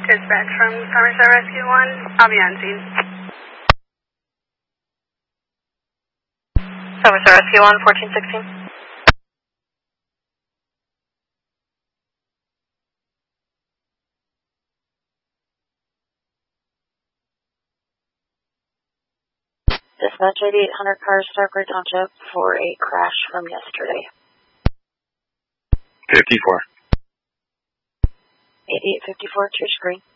Dispatch from Somerset Rescue 1. I'll be on scene. Somerset Rescue 1, 1416. Dispatch 8800 Cars, Starkray Township for a crash from yesterday. 54. 8854, Trish Green.